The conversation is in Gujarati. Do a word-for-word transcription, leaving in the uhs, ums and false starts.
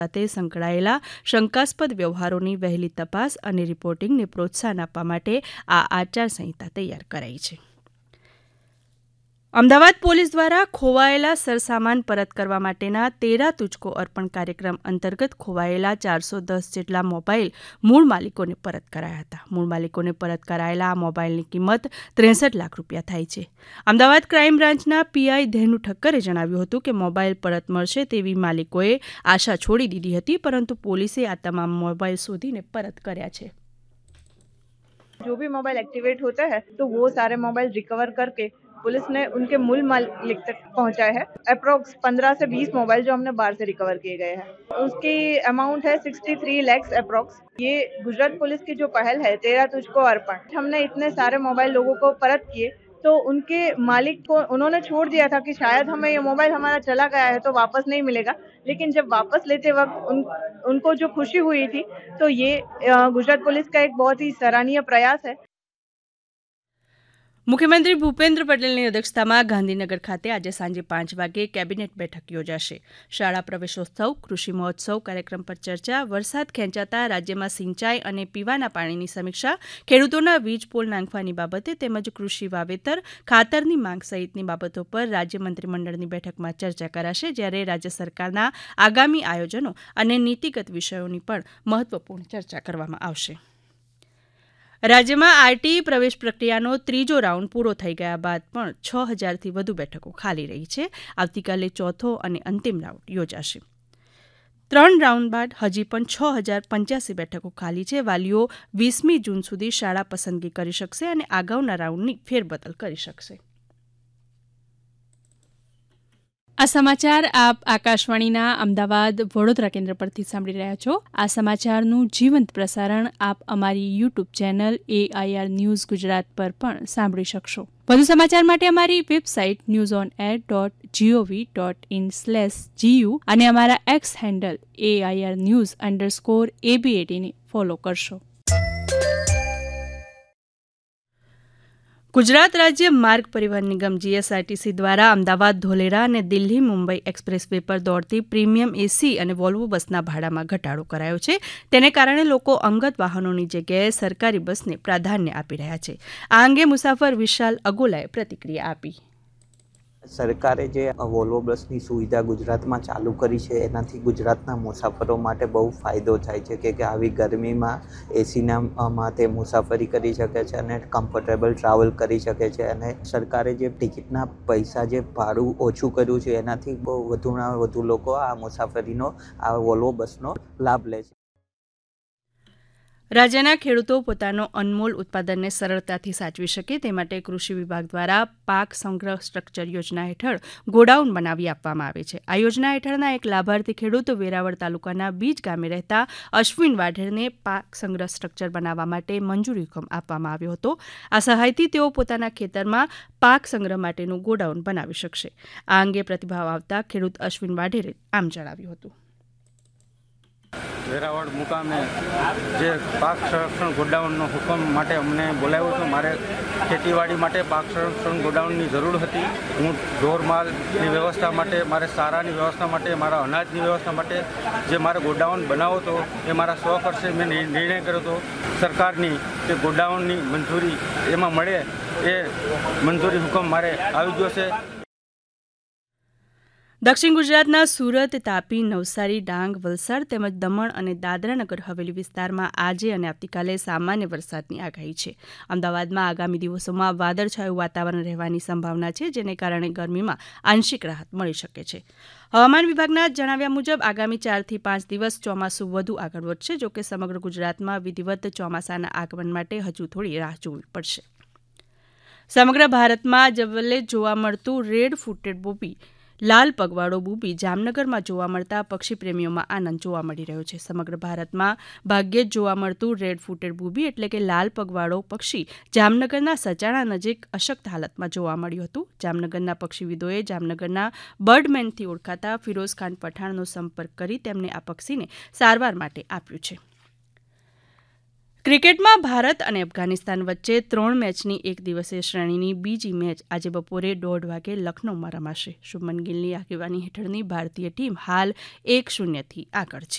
સાથે સંકળાયેલા શંકાસ્પદ વ્યવહારોની વહેલી તપાસ અને રિપોર્ટિંગને પ્રોત્સાહન આપવા માટે આ આચારસંહિતા તૈયાર કરાઈ છે. અમદાવાદ પોલીસ દ્વારા ખોવાયેલા સરસામાન પરત કરવા માટેના તેરા તુજકો અર્પણ કાર્યક્રમ અંતર્ગત ખોવાયેલા ચારસો દસ જેટલા મોબાઈલ મૂળ માલિકોને પરત કરાયા હતા. મૂળ માલિકોને પરત કરાયેલા આ મોબાઈલની કિંમત ત્રેસઠ લાખ રૂપિયા થાય છે. અમદાવાદ ક્રાઇમ બ્રાન્ચના પીઆઈ ધેનુ ઠક્કરે જણાવ્યું હતું કે મોબાઈલ પરત મળશે તેવી માલિકોએ આશા છોડી દીધી હતી, પરંતુ પોલીસે આ તમામ મોબાઈલ શોધીને પરત કર્યા છે. जो भी मोबाइल एक्टिवेट होता है तो वो सारे मोबाइल रिकवर करके पुलिस ने उनके मूल मालिक तक पहुंचाया है. अप्रोक्स पंद्रह से बीस मोबाइल जो हमने बाहर से रिकवर किए गए हैं, उसकी अमाउंट है तिरसठ लाख अप्रोक्स. ये गुजरात पुलिस की जो पहल है तेरा तुझको अर्पण, हमने इतने सारे मोबाइल लोगों को परत किए तो उनके मालिक को उन्होंने छोड़ दिया था कि शायद हमें ये मोबाइल हमारा चला गया है तो वापस नहीं मिलेगा, लेकिन जब वापस लेते वक्त उन, उनको जो खुशी हुई थी तो ये गुजरात पुलिस का एक बहुत ही सराहनीय प्रयास है. મુખ્યમંત્રી ભૂપેન્દ્ર પટેલની અધ્યક્ષતામાં ગાંધીનગર ખાતે આજે સાંજે પાંચ વાગે કેબિનેટ બેઠક યોજાશે. શાળા પ્રવેશોત્સવ, કૃષિ મહોત્સવ કાર્યક્રમ પર ચર્ચા, વરસાદ ખેંચાતા રાજ્યમાં સિંચાઈ અને પીવાના પાણીની સમીક્ષા, ખેડૂતોના વીજ પોલ નાંખવાની બાબતે તેમજ કૃષિ વાવેતર, ખાતરની માંગ સહિતની બાબતો પર રાજ્ય મંત્રીમંડળની બેઠકમાં ચર્ચા કરાશે, જ્યારે રાજ્ય સરકારના આગામી આયોજનો અને નીતિગત વિષયોની પણ મહત્વપૂર્ણ ચર્ચા કરવામાં આવશે. રાજ્યમાં આરટી પ્રવેશ પ્રક્રિયાનો ત્રીજો રાઉન્ડ પૂરો થઈ ગયા બાદ પણ છ હજારથી વધુ બેઠકો ખાલી રહી છે. આવતીકાલે ચોથો અને અંતિમ રાઉન્ડ યોજાશે. ત્રણ રાઉન્ડ બાદ હજી પણ છ હજાર પંચ્યાસી બેઠકો ખાલી છે. વાલીઓ વીસમી જૂન સુધી શાળા પસંદગી કરી શકશે અને અગાઉના રાઉન્ડની ફેરબદલ કરી શકશે. આ સમાચાર આપ આકાશવાણીના અમદાવાદ વડોદરા કેન્દ્ર પરથી સાંભળી રહ્યા છો. આ સમાચારનું જીવંત પ્રસારણ આપ અમારી YouTube channel AIR news Gujarat પર પણ સાંભળી શકશો. વધુ સમાચાર માટે અમારી website news on air dot GOV dot in slash GU અને અમારા x handle AIR news underscore એબીએટીને follow કરશો. ગુજરાત રાજ્ય માર્ગ પરિવહન નિગમ જીએસઆરટીસી દ્વારા અમદાવાદ ધોલેરા અને દિલ્હી મુંબઈ એક્સપ્રેસ વે પર દોડતી પ્રીમિયમ એસી અને વોલ્વો બસના ભાડામાં ઘટાડો કરાયો છે. તેને કારણે લોકો અંગત વાહનોની જગ્યાએ સરકારી બસને પ્રાધાન્ય આપી રહ્યા છે. આ અંગે મુસાફર વિશાલ અગોલાએ પ્રતિક્રિયા આપી. સરકારે જે વોલ્વો બસની સુવિધા ગુજરાતમાં ચાલુ કરી છે એનાથી ગુજરાતના મુસાફરો માટે બહુ ફાયદો થાય છે કે, કે આવી ગરમીમાં એસીનામાં તે મુસાફરી કરી શકે છે અને કમ્ફર્ટેબલ ટ્રાવેલ કરી શકે છે. અને સરકારે જે ટિકિટના પૈસા જે ભાડું ઓછું કર્યું છે એનાથી બહુ વધુમાં વધુ લોકો આ મુસાફરીનો આ વોલ્વો બસનો લાભ લે છે. રાજ્યના ખેડૂતો પોતાનો અનમોલ ઉત્પાદનને સરળતાથી સાચવી શકે તે માટે કૃષિ વિભાગ દ્વારા પાક સંગ્રહ સ્ટ્રક્ચર યોજના હેઠળ ગોડાઉન બનાવી આપવામાં આવે છે. આ યોજના હેઠળના એક લાભાર્થી ખેડૂત વેરાવળ તાલુકાના બીજ ગામે રહેતા અશ્વિન વાઢેરને પાક સંગ્રહ સ્ટ્રક્ચર બનાવવા માટે મંજૂરી હુકમ આપવામાં આવ્યો હતો. આ સહાયથી તેઓ પોતાના ખેતરમાં પાક સંગ્રહ માટેનું ગોડાઉન બનાવી શકશે. આ અંગે પ્રતિભાવ આવતા ખેડૂત અશ્વિન વાઢેરે આમ જણાવ્યું હતું. વેરાવળ મુકામે જે પાક સંરક્ષણ ગોડાઉનનો હુકમ માટે અમને બોલાવ્યો હતો. મારે ખેતીવાડી માટે પાક સંરક્ષણ ગોડાઉનની જરૂર હતી. હું ઢોરમાલની વ્યવસ્થા માટે, મારે ચારાની વ્યવસ્થા માટે, મારા અનાજની વ્યવસ્થા માટે જે મારે ગોડાઉન બનાવવો હતો એ મારા સો ખર્ચે મેં નિર્ણય કર્યો હતો. સરકારની જે ગોડાઉનની મંજૂરી એમાં મળે એ મંજૂરી હુકમ મારે આવી ગયો છે. દક્ષિણ ગુજરાતના સુરત, તાપી, નવસારી, ડાંગ, વલસાડ તેમજ દમણ અને દાદરાનગર હવેલી વિસ્તારમાં આજે અને આવતીકાલે સામાન્ય વરસાદની આગાહી છે. અમદાવાદમાં આગામી દિવસોમાં વાદળછાયું વાતાવરણ રહેવાની સંભાવના છે, જેને કારણે ગરમીમાં આંશિક રાહત મળી શકે છે. હવામાન વિભાગના જણાવ્યા મુજબ આગામી ચારથી પાંચ દિવસ ચોમાસું વધુ આગળ વધશે. જોકે સમગ્ર ગુજરાતમાં વિધિવત ચોમાસાના આગમન માટે હજુ થોડી રાહ જોવી પડશે. સમગ્ર ભારતમાં જવલ્લે જોવા મળતું રેડ ફૂટેડ બોબી લાલ પગવાળો બુબી જામનગરમાં જોવા મળતા પક્ષી પ્રેમીઓમાં આનંદ જોવા મળી રહ્યો છે. સમગ્ર ભારતમાં ભાગ્યે જ જોવા મળતું રેડ ફૂટેડ બુબી એટલે કે લાલ પગવાળો પક્ષી જામનગરના સચાણા નજીક અશક્ત હાલતમાં જોવા મળ્યું હતું. જામનગરના પક્ષીવિદોએ જામનગરના બર્ડમેનથી ઓળખાતા ફિરોઝ ખાન પઠાણનો સંપર્ક કરી તેમને આ પક્ષીને સારવાર માટે આપ્યું છે. ક્રિકેટમાં ભારત અને અફઘાનિસ્તાન વચ્ચે ત્રણ મેચની એક દિવસીય શ્રેણીની બીજી મેચ આજે બપોરે દોઢ વાગે લખનૌમાં રમાશે. શુભમન ગિલની આગેવાની હેઠળની ભારતીય ટીમ હાલ એક શૂન્યથી આગળ છે.